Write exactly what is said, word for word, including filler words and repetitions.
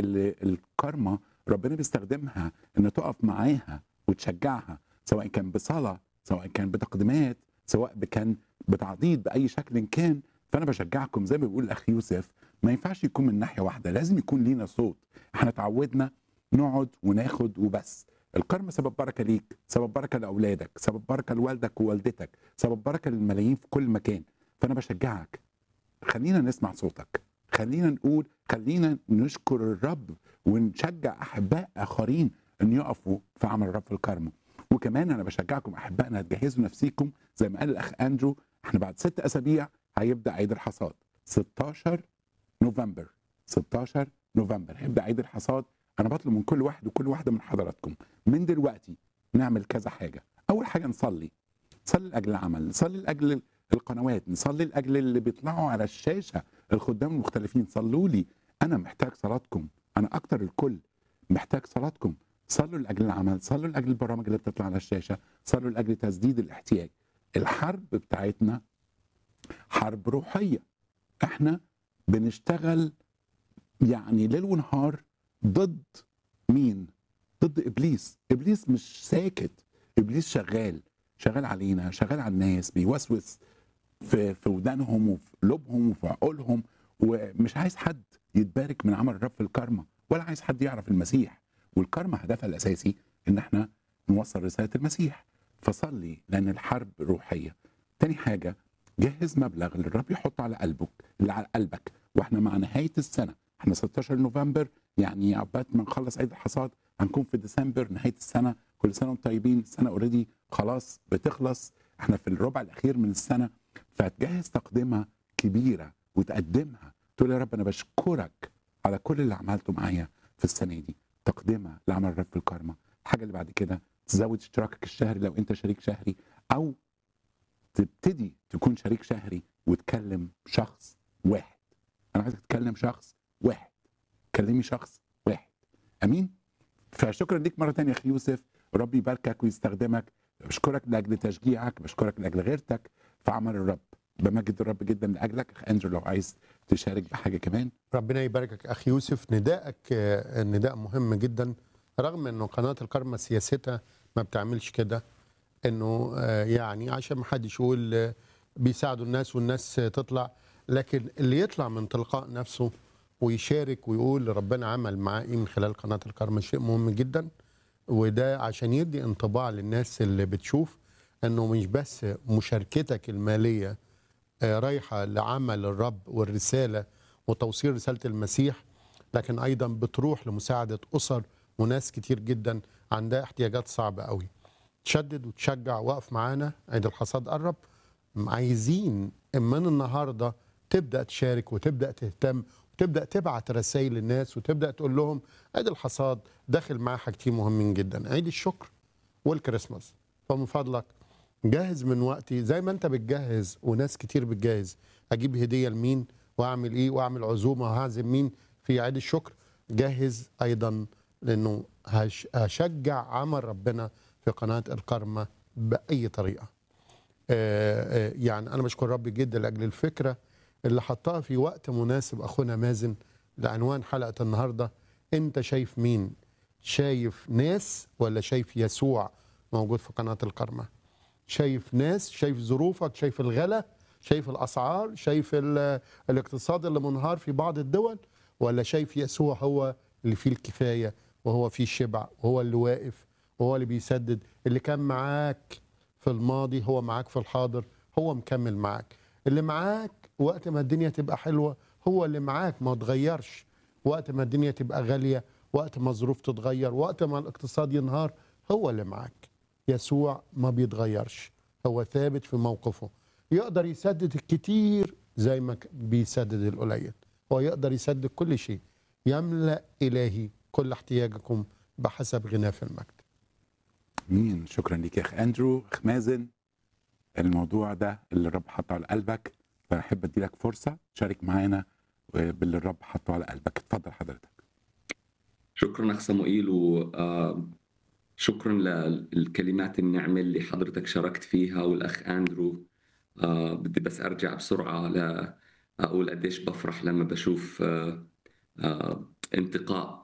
اللي الكارما ربنا بيستخدمها ان تقف معاها وتشجعها، سواء كان بصلاه، سواء كان بتقديمات، سواء كان بتعضيد باي شكل كان. فانا بشجعكم زي ما بيقول الاخ يوسف، ما ينفعش يكون من ناحيه واحده، لازم يكون لينا صوت. احنا اتعودنا نقعد وناخد وبس. الكرم سبب بركه ليك، سبب بركه لاولادك، سبب بركه لوالدك ووالدتك، سبب بركه للملايين في كل مكان. فانا بشجعك، خلينا نسمع صوتك، خلينا نقول، خلينا نشكر الرب ونشجع احباء اخرين ان يقفوا في عمل الرب في الكرم. وكمان انا بشجعكم احبائنا تجهزوا نفسيكم زي ما قال الاخ اندرو، احنا بعد ست اسابيع هيبدا عيد الحصاد ستاشر نوفمبر. ستاشر نوفمبر هيبدا عيد الحصاد. انا بطلب من كل واحد وكل واحده من حضراتكم من دلوقتي نعمل كذا حاجه. اول حاجه نصلي، نصلي لاجل العمل، نصلي لاجل القنوات، نصلي لاجل اللي بيطلعوا على الشاشه، الخدام المختلفين. صلوا لي، انا محتاج صلاتكم، انا اكتر الكل محتاج صلاتكم. صلوا لاجل العمل، صلوا لاجل البرامج اللي بتطلع على الشاشه، صلوا لاجل تسديد الاحتياج. الحرب بتاعتنا حرب روحيه، احنا بنشتغل يعني ليل ونهار ضد مين؟ ضد ابليس. ابليس مش ساكت، ابليس شغال، شغال علينا، شغال على الناس، بيوسوس في في ودانهم وفي قلوبهم وفي عقولهم، ومش عايز حد يتبارك من عمل الرب في الكارما، ولا عايز حد يعرف المسيح. والكارما هدفها الاساسي ان احنا نوصل رساله المسيح. فصلي لان الحرب روحيه. تاني حاجه، جهز مبلغ اللي الرب يحطه على قلبك، اللي على قلبك. واحنا مع نهايه السنه، احنا ستاشر نوفمبر، يعني عقبال ما نخلص عيد الحصاد هنكون في ديسمبر، نهايه السنه. كل سنه وانتم طيبين، السنه اوريدي خلاص بتخلص، احنا في الربع الاخير من السنه. فتجهز تقدمه كبيره وتقدمها، تقول يا رب انا بشكرك على كل اللي عملته معايا في السنه دي. تقدمه لعمل الرب في الكارما. الحاجه اللي بعد كده، تزود اشتراكك الشهري لو انت شريك شهري، او تبتدي تكون شريك شهري وتكلم شخص واحد. انا عايزك تكلم شخص واحد، كلمي شخص واحد. امين. فشكرا ليك مره ثانيه يا اخي يوسف، ربي يباركك ويستخدمك. بشكرك لاجل تشجيعك، بشكرك لاجل غيرتك في عمل الرب. بمجد الرب جدا لاجلك. اخ اندرو لو عايز تشارك بحاجه كمان. ربنا يباركك اخي يوسف. ندائك آه، نداء مهم جدا، رغم انه قناه الكرمة سياستها ما بتعملش كده، انه آه، يعني عشان ما حدش يقول آه، بيساعدوا الناس والناس آه، تطلع، لكن اللي يطلع من تلقاء نفسه ويشارك ويقول ربنا عمل معاه ايه من خلال قناه الكرمة شيء مهم جدا. وده عشان يدي انطباع للناس اللي بتشوف انه مش بس مشاركتك الماليه آه، رايحه لعمل الرب والرساله وتوصيل رساله المسيح، لكن ايضا بتروح لمساعده اسر وناس كتير جدا عندها احتياجات صعبه قوي. تشدد وتشجع، وقف معانا، عيد الحصاد قرب. عايزين من النهارده تبدا تشارك وتبدا تهتم وتبدا تبعت رسائل للناس وتبدا تقول لهم عيد الحصاد داخل معاه حاجتين مهمين جدا، عيد الشكر والكريسماس. فمن فضلك جهز من وقتي زي ما انت بتجهز وناس كتير بتجهز، اجيب هديه لمين واعمل ايه واعمل عزومه وهعزم مين في عيد الشكر. جهز ايضا لانه هش- هشجع عمل ربنا في قناه الكرمة باي طريقه. آه، آه، يعني انا بشكر ربي جدا لاجل الفكره اللي حطها في وقت مناسب اخونا مازن لعنوان حلقه النهارده. انت شايف مين؟ شايف ناس ولا شايف يسوع موجود في قناه الكرمة؟ شايف ناس، شايف ظروفك، شايف الغلا، شايف الاسعار، شايف ال- الاقتصاد اللي منهار في بعض الدول، ولا شايف يسوع هو اللي فيه الكفايه وهو فيه الشبع وهو اللي واقف وهو اللي بيسدد، اللي كان معاك في الماضي هو معاك في الحاضر، هو مكمل معاك، اللي معاك وقت ما الدنيا تبقى حلوه هو اللي معاك ما تغيرش، وقت ما الدنيا تبقى غاليه، وقت ما الظروف تتغير، وقت ما الاقتصاد ينهار هو اللي معاك. يسوع ما بيتغيرش، هو ثابت في موقفه، يقدر يسدد الكتير زي ما ك- بيسدد القليل، هو يقدر يسدد كل شيء. يملأ إلهي كل احتياجكم بحسب غناه في المجد. امين. شكرا ليك يا اخ اندرو. اخ مازن، الموضوع ده اللي الرب حطه على قلبك، فاحب ادي لك فرصه تشارك معانا باللي الرب حطه على قلبك. اتفضل حضرتك. شكرا أخ صموئيل، وشكرا للكلمات النعمة اللي حضرتك شاركت فيها والأخ أندرو. آه، بدي بس أرجع بسرعة لأقول قديش بفرح لما بشوف آه، آه، انتقاء